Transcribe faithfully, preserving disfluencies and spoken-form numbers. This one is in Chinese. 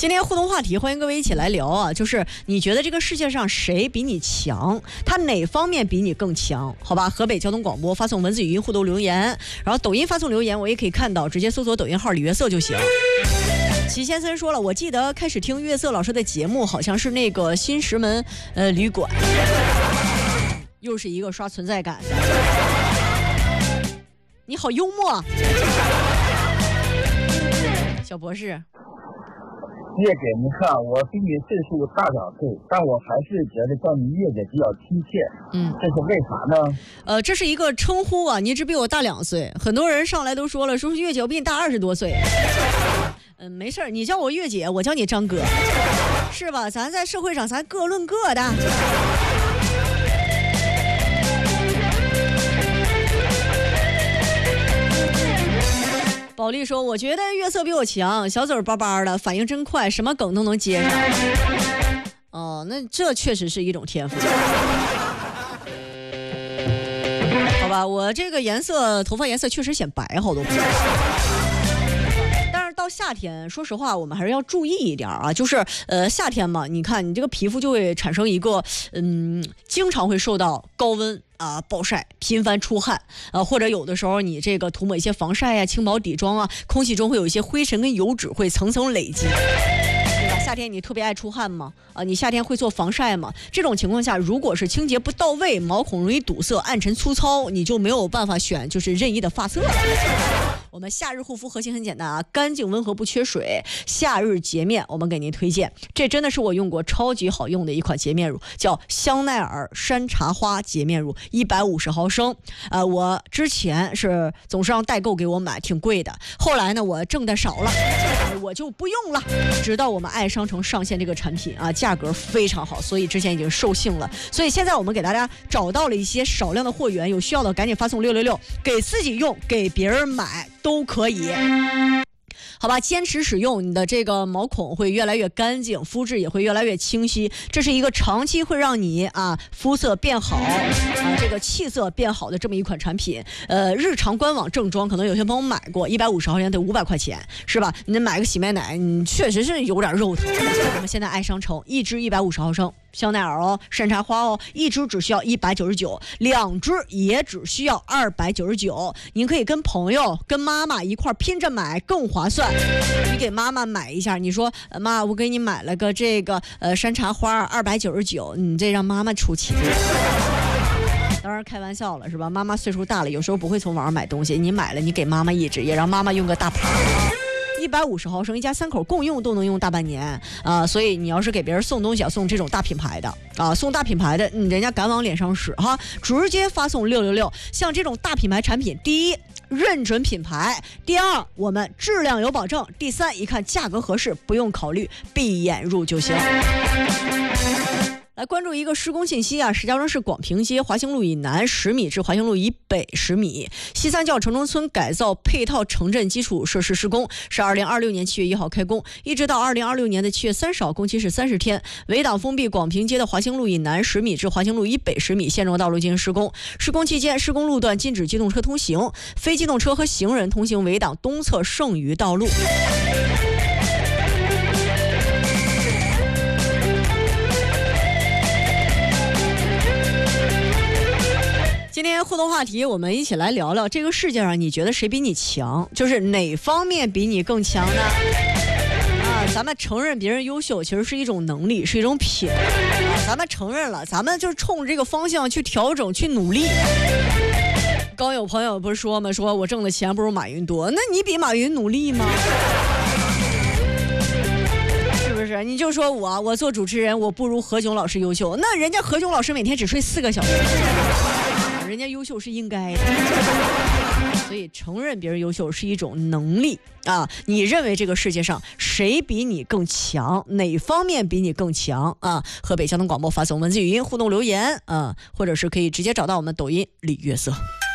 今天互动话题，欢迎各位一起来聊啊，就是你觉得这个世界上谁比你强？他哪方面比你更强？好吧，河北交通广播发送文字语音互动留言，然后抖音发送留言，我也可以看到，直接搜索抖音号李月色就行。齐先生说了，我记得开始听月色老师的节目，好像是那个新石门呃旅馆，又是一个刷存在感的。你好幽默，小博士。 月姐，你看我比你岁数大两岁，但我还是觉得叫你月姐比较亲切。嗯，这是为啥呢？ 呃，这是一个称呼啊，你只比我大两岁，很多人上来都说了，说是月姐我比你大二十多岁。嗯，没事儿，你叫我月姐，我叫你张哥，是吧？咱在社会上咱各论各的。宝莉说，我觉得月色比我强，小嘴巴巴的，反应真快，什么梗都能接上。哦，那这确实是一种天赋。好吧，我这个颜色，头发颜色确实显白好多。到夏天，说实话，我们还是要注意一点啊。就是呃，夏天嘛，你看你这个皮肤就会产生一个嗯，经常会受到高温啊、暴晒、频繁出汗啊，或者有的时候你这个涂抹一些防晒呀、轻薄底妆啊，空气中会有一些灰尘跟油脂会层层累积。夏天你特别爱出汗吗？啊，你夏天会做防晒吗？这种情况下，如果是清洁不到位，毛孔容易堵塞、暗沉粗糙，你就没有办法选就是任意的发色了。我们夏日护肤核心很简单啊，干净温和不缺水。夏日洁面我们给您推荐，这真的是我用过超级好用的一款洁面乳，叫香奈儿山茶花洁面乳，一百五十毫升。呃，我之前是总是让代购给我买，挺贵的。后来呢，我挣的少了，我就不用了。直到我们爱商城上线这个产品啊，价格非常好，所以之前已经售罄了。所以现在我们给大家找到了一些少量的货源，有需要的赶紧发送六六六，给自己用，给别人买都可以。好吧，坚持使用，你的这个毛孔会越来越干净，肤质也会越来越清晰。这是一个长期会让你啊肤色变好啊，这个气色变好的这么一款产品。呃，日常官网正装，可能有些朋友买过，一百五十毫升得五百块钱，是吧？你买个洗面奶，你确实是有点肉疼。我们现在爱商城一支一百五十毫升。香奈儿哦，山茶花哦，一支只需要一百九十九，两支也只需要二百九十九。您可以跟朋友、跟妈妈一块拼着买，更划算。你给妈妈买一下，你说妈，我给你买了个这个呃山茶花二百九十九，你这让妈妈出钱。当然开玩笑了，是吧？妈妈岁数大了，有时候不会从网上买东西，你买了，你给妈妈一支，也让妈妈用个大盘。一百五十毫升，一家三口共用都能用大半年啊、呃！所以你要是给别人送东西，要送这种大品牌的啊，送大品牌的，嗯，人家敢往脸上使哈，直接发送六六六。像这种大品牌产品，第一，认准品牌；第二，我们质量有保证；第三，一看价格合适，不用考虑，闭眼入就行。来关注一个施工信息啊，石家庄市广平街华兴路以南十米至华兴路以北十米，西三教城中村改造配套城镇基础设施施工，是二零二六年七月一号开工，一直到二零二六年的七月三十号，工期是三十天。围挡封闭广平街的华兴路以南十米至华兴路以北十米现状道路进行施工。施工期间，施工路段禁止机动车通行，非机动车和行人通行围挡东侧剩余道路。今天互动话题，我们一起来聊聊这个世界上，你觉得谁比你强？就是哪方面比你更强呢？啊，咱们承认别人优秀，其实是一种能力，是一种品。啊，咱们承认了，咱们就冲着这个方向去调整，去努力。刚有朋友不是说吗？说我挣的钱不如马云多，那你比马云努力吗？是不是？你就说我，我做主持人，我不如何炅老师优秀，那人家何炅老师每天只睡四个小时。人家优秀是应该的，所以承认别人优秀是一种能力啊！你认为这个世界上谁比你更强？哪方面比你更强啊？河北交通广播发送文字语音互动留言啊，或者是可以直接找到我们抖音李月色。